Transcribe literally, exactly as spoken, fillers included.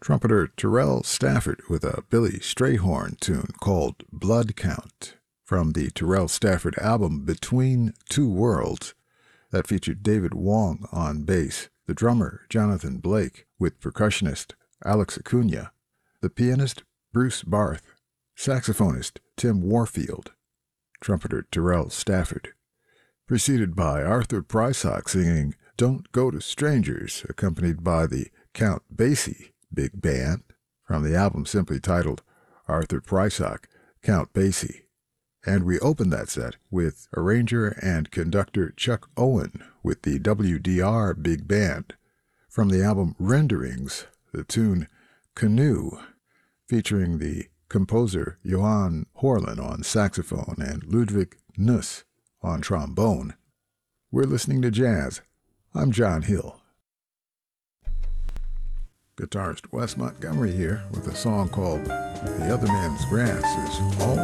Trumpeter Terrell Stafford with a Billy Strayhorn tune called Blood Count from the Terrell Stafford album Between Two Worlds that featured David Wong on bass, the drummer Jonathan Blake with percussionist Alex Acuna, the pianist Bruce Barth, saxophonist Tim Warfield, trumpeter Terrell Stafford, preceded by Arthur Prysock singing Don't Go to Strangers, accompanied by the Count Basie Big Band from the album simply titled Arthur Prysock, Count Basie. And we opened that set with arranger and conductor Chuck Owen with the W D R Big Band from the album Renderings, the tune Canoe, featuring the composer Johan Horlin on saxophone and Ludwig Nuss on trombone. We're listening to jazz. I'm John Hill. Guitarist Wes Montgomery here with a song called The Other Man's Grass Is All